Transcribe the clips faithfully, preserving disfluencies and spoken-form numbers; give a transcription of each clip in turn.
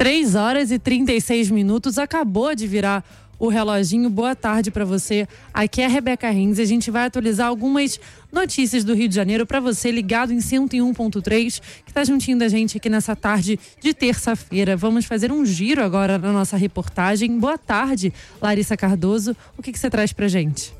três horas e trinta e seis minutos, acabou de virar o reloginho. Boa tarde para você. Aqui é a Rebeca Rins e a gente vai atualizar algumas notícias do Rio de Janeiro para você ligado em cento e um ponto três, que tá juntinho da gente aqui nessa tarde de terça-feira. Vamos fazer um giro agora na nossa reportagem. Boa tarde, Larissa Cardoso. O que que você traz pra gente?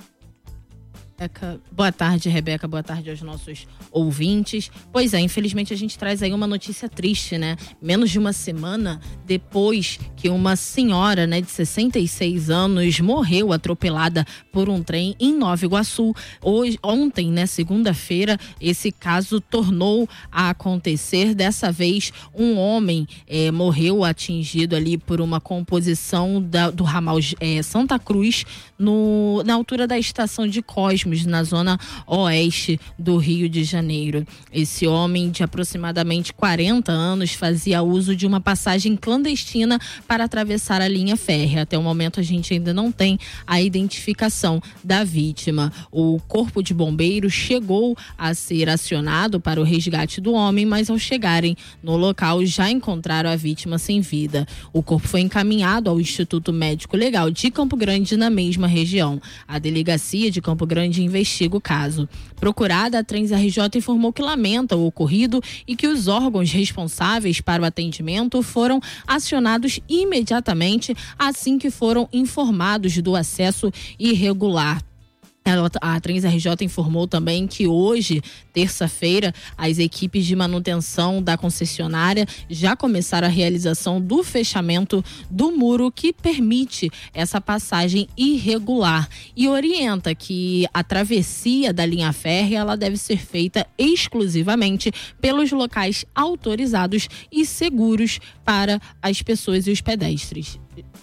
Boa tarde, Rebeca. Boa tarde aos nossos ouvintes. Pois é, infelizmente a gente traz aí uma notícia triste, né? Menos de uma semana depois que uma senhora, né, de sessenta e seis anos morreu atropelada por um trem em Nova Iguaçu. Hoje, ontem, né, segunda-feira, esse caso tornou a acontecer. Dessa vez, um homem eh, morreu atingido ali por uma composição da, do ramal eh, Santa Cruz, no, na altura da estação de Cosmos, na zona oeste do Rio de Janeiro. Esse homem de aproximadamente quarenta anos fazia uso de uma passagem clandestina para atravessar a linha férrea. Até o momento a gente ainda não tem a identificação da vítima. O corpo de bombeiros chegou a ser acionado para o resgate do homem, mas ao chegarem no local já encontraram a vítima sem vida. O corpo foi encaminhado ao Instituto Médico Legal de Campo Grande, na mesma região. A delegacia de Campo Grande investiga o caso. Procurada, a Trans R J informou que lamenta o ocorrido e que os órgãos responsáveis para o atendimento foram acionados imediatamente assim que foram informados do acesso irregular. A Trans R J informou também que hoje, terça-feira, as equipes de manutenção da concessionária já começaram a realização do fechamento do muro que permite essa passagem irregular e orienta que a travessia da linha férrea ela deve ser feita exclusivamente pelos locais autorizados e seguros para as pessoas e os pedestres.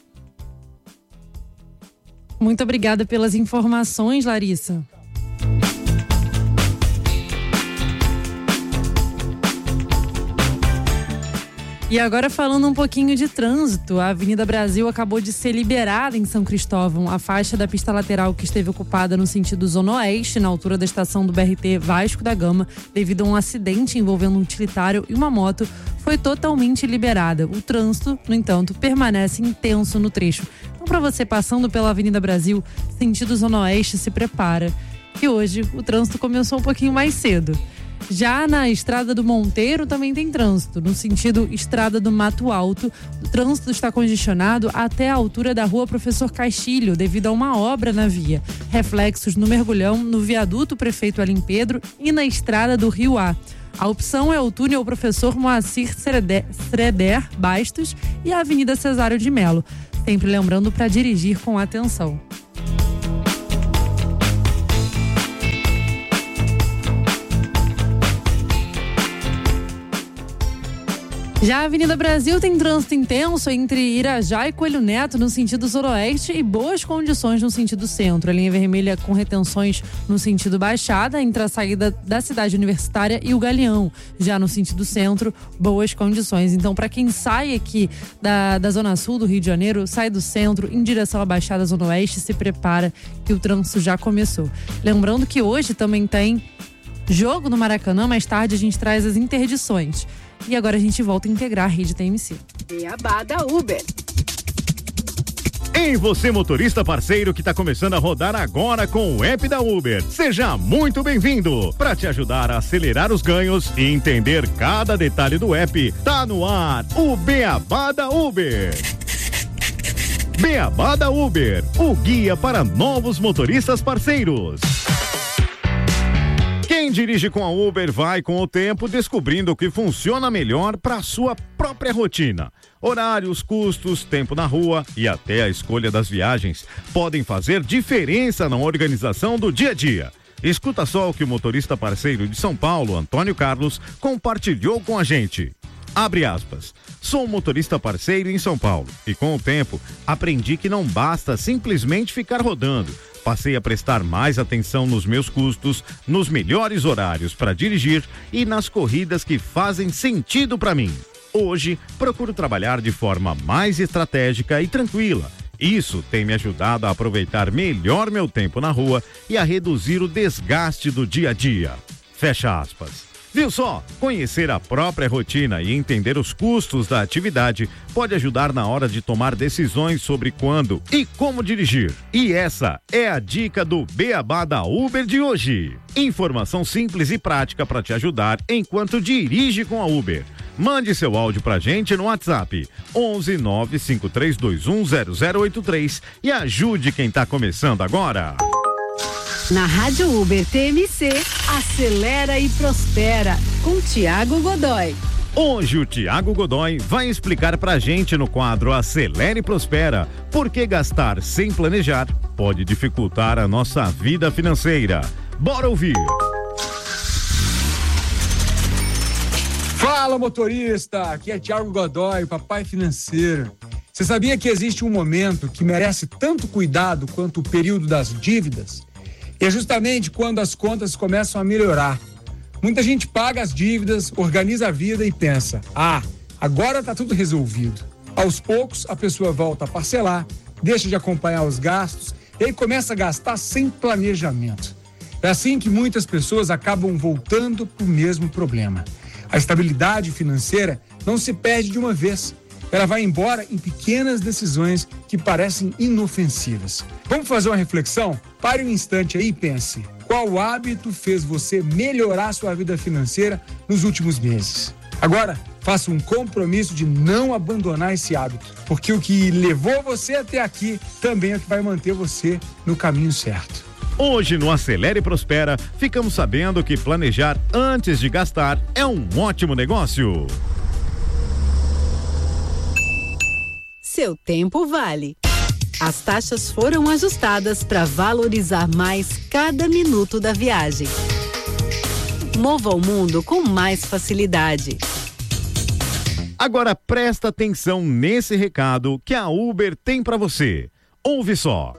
Muito obrigada pelas informações, Larissa. E agora falando um pouquinho de trânsito, a Avenida Brasil acabou de ser liberada em São Cristóvão. A faixa da pista lateral que esteve ocupada no sentido zona oeste, na altura da estação do B R T Vasco da Gama, devido a um acidente envolvendo um utilitário e uma moto, foi totalmente liberada. O trânsito, no entanto, permanece intenso no trecho. Então, para você passando pela Avenida Brasil, sentido zona oeste, se prepara, que hoje o trânsito começou um pouquinho mais cedo. Já na Estrada do Monteiro também tem trânsito, no sentido Estrada do Mato Alto. O trânsito está congestionado até a altura da Rua Professor Castilho, devido a uma obra na via. Reflexos no Mergulhão, no viaduto Prefeito Alim Pedro e na Estrada do Rio A. A opção é o túnel Professor Moacir Sreder Bastos e a Avenida Cesário de Melo. Sempre lembrando para dirigir com atenção. Já a Avenida Brasil tem trânsito intenso entre Irajá e Coelho Neto no sentido suroeste e boas condições no sentido centro. A linha vermelha com retenções no sentido Baixada entre a saída da cidade universitária e o Galeão. Já no sentido centro, boas condições. Então, para quem sai aqui da, da zona sul do Rio de Janeiro, sai do centro em direção à Baixada Zona Oeste, se prepara que o trânsito já começou. Lembrando que hoje também tem jogo no Maracanã. Mais tarde a gente traz as interdições. E agora a gente volta a integrar a rede T M C. Beabá da Uber. Ei, você motorista parceiro que está começando a rodar agora com o app da Uber. Seja muito bem-vindo. Para te ajudar a acelerar os ganhos e entender cada detalhe do app, tá no ar o Beabá da Uber. Beabá da Uber, o guia para novos motoristas parceiros. Quem dirige com a Uber vai com o tempo descobrindo o que funciona melhor para a sua própria rotina. Horários, custos, tempo na rua e até a escolha das viagens podem fazer diferença na organização do dia a dia. Escuta só o que o motorista parceiro de São Paulo, Antônio Carlos, compartilhou com a gente. Abre aspas. Sou um motorista parceiro em São Paulo e com o tempo aprendi que não basta simplesmente ficar rodando. Passei a prestar mais atenção nos meus custos, nos melhores horários para dirigir e nas corridas que fazem sentido para mim. Hoje, procuro trabalhar de forma mais estratégica e tranquila. Isso tem me ajudado a aproveitar melhor meu tempo na rua e a reduzir o desgaste do dia a dia. Fecha aspas. Viu só? Conhecer a própria rotina e entender os custos da atividade pode ajudar na hora de tomar decisões sobre quando e como dirigir. E essa é a dica do Beabá da Uber de hoje. Informação simples e prática para te ajudar enquanto dirige com a Uber. Mande seu áudio pra gente no WhatsApp onze nove cinco três dois um zero zero oito três e ajude quem tá começando agora. Na Rádio Uber T M C, acelera e prospera com Tiago Godoy. Hoje o Tiago Godoy vai explicar pra gente no quadro Acelera e Prospera por que gastar sem planejar pode dificultar a nossa vida financeira. Bora ouvir! Fala, motorista! Aqui é Tiago Godoy, papai financeiro. Você sabia que existe um momento que merece tanto cuidado quanto o período das dívidas? E é justamente quando as contas começam a melhorar. Muita gente paga as dívidas, organiza a vida e pensa: ah, agora tá tudo resolvido. Aos poucos, a pessoa volta a parcelar, deixa de acompanhar os gastos e aí começa a gastar sem planejamento. É assim que muitas pessoas acabam voltando para o mesmo problema. A estabilidade financeira não se perde de uma vez. Ela vai embora em pequenas decisões que parecem inofensivas. Vamos fazer uma reflexão? Pare um instante aí e pense. Qual hábito fez você melhorar sua vida financeira nos últimos meses? Agora, faça um compromisso de não abandonar esse hábito, porque o que levou você até aqui também é o que vai manter você no caminho certo. Hoje no Acelera e Prospera, ficamos sabendo que planejar antes de gastar é um ótimo negócio. Seu tempo vale. As taxas foram ajustadas para valorizar mais cada minuto da viagem. Mova o mundo com mais facilidade. Agora presta atenção nesse recado que a Uber tem para você. Ouve só.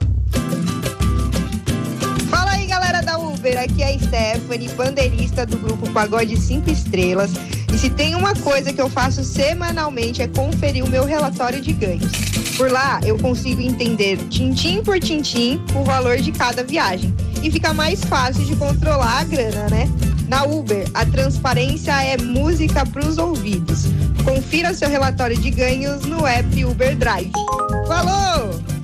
Fala aí, galera da Uber, aqui é a Stephanie, bandeirista do grupo Pagode cinco Estrelas. E se tem uma coisa que eu faço semanalmente é conferir o meu relatório de ganhos. Por lá, eu consigo entender tintim por tintim o valor de cada viagem. E fica mais fácil de controlar a grana, né? Na Uber, a transparência é música para os ouvidos. Confira seu relatório de ganhos no app Uber Drive. Falou!